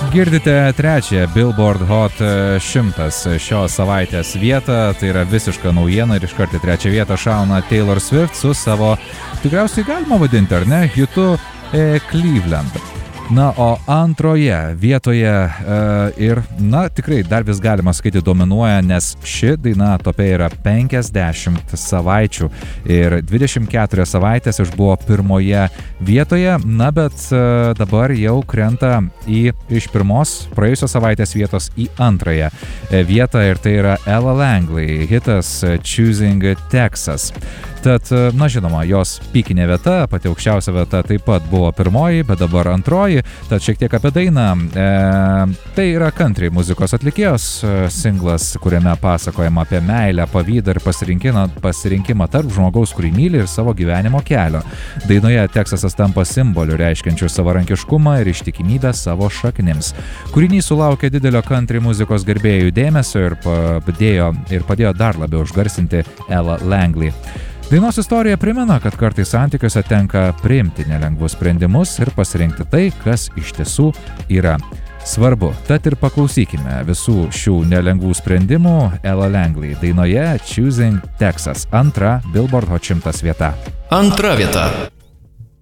Girdite trečiąją Billboard Hot 100 šios savaitės vietą, tai yra visiška naujiena ir iškart į trečią vietą šauna Taylor Swift su savo, tikriausiai galima vadinti, ar ne, hitu Cleveland. Na, o antroje vietoje ir, na, tikrai dar vis galima sakyti dominuoja, nes ši daina tope yra 50 savaičių ir 24 savaitės išbuvo pirmoje vietoje, na, bet dabar jau krenta iš pirmos praėjusios savaitės vietos į antrąją vietą ir tai yra Ella Langley hitas Choosing Texas. Tad, na žinoma, jos pikinė vieta, pati aukščiausia vieta taip pat buvo pirmoji, bet dabar antroji. Tad šiek tiek apie dainą. Tai yra country muzikos atlikėjos singlas, kuriame pasakojama apie meilę, pavydą ir pasirinkimą tarp žmogaus, kurį myli ir savo gyvenimo kelio. Dainoje Teksasas tampa simboliu reiškiančiu savarankiškumą ir ištikimybę savo šaknims. Kūrinys sulaukė didelio country muzikos gerbėjų dėmesio ir padėjo dar labiau užgarsinti Ella Langley. Dainos istorija primena, kad kartais santykiuose tenka priimti nelengvus sprendimus ir pasirinkti tai, kas iš tiesų yra svarbu. Tad ir paklausykime visų šių nelengvų sprendimų Ella Langley dainoje Choosing Texas, antra Billboard Hot 100 vieta. Antra vieta.